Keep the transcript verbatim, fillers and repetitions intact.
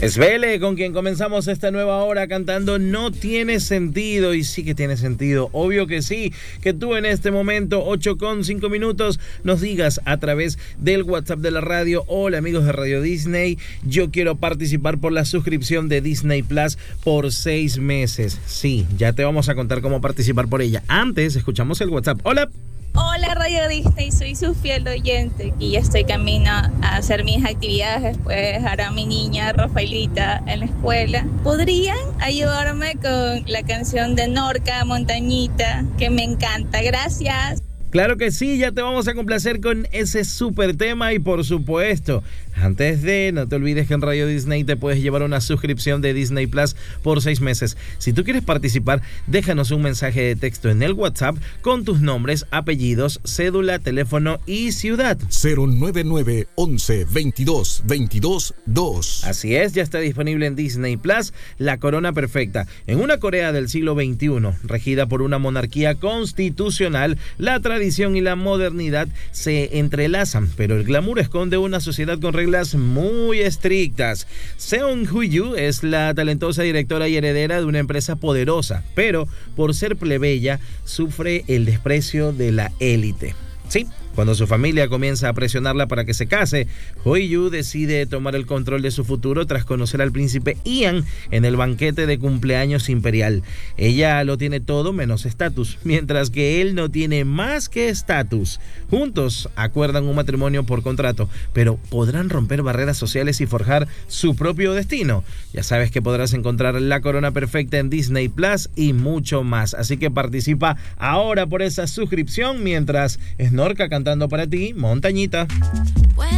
Es Vele con quien comenzamos esta nueva hora cantando No Tiene Sentido. Y sí que tiene sentido, obvio que sí, que tú en este momento, ocho con cinco minutos, nos digas a través del WhatsApp de la radio: hola amigos de Radio Disney, yo quiero participar por la suscripción de Disney Plus por seis meses. Sí, ya te vamos a contar cómo participar por ella. Antes, escuchamos el WhatsApp. Hola. Hola Radio Disney, soy su fiel oyente y ya estoy camino a hacer mis actividades después de dejar a mi niña Rafaelita en la escuela. ¿Podrían ayudarme con la canción de Norca, Montañita, que me encanta? Gracias. Claro que sí, ya te vamos a complacer con ese súper tema y por supuesto, antes de, no te olvides que en Radio Disney te puedes llevar una suscripción de Disney Plus por seis meses. Si tú quieres participar, déjanos un mensaje de texto en el WhatsApp con tus nombres, apellidos, cédula, teléfono y ciudad. cero nueve nueve once veintidós veintidós dos. Así es, ya está disponible en Disney Plus La Corona Perfecta. En una Corea del siglo veintiuno, regida por una monarquía constitucional, la tradición y la modernidad se entrelazan, pero el glamour esconde una sociedad con reglas muy estrictas. Seung Hui-yu es la talentosa directora y heredera de una empresa poderosa, pero por ser plebeya sufre el desprecio de la élite. Sí, cuando su familia comienza a presionarla para que se case, Hui-yu decide tomar el control de su futuro tras conocer al príncipe Ian en el banquete de cumpleaños imperial. Ella lo tiene todo menos estatus, mientras que él no tiene más que estatus. Juntos acuerdan un matrimonio por contrato, pero ¿podrán romper barreras sociales y forjar su propio destino? Ya sabes que podrás encontrar La Corona Perfecta en Disney Plus y mucho más. Así que participa ahora por esa suscripción mientras Snorka cantando para ti, Montañita.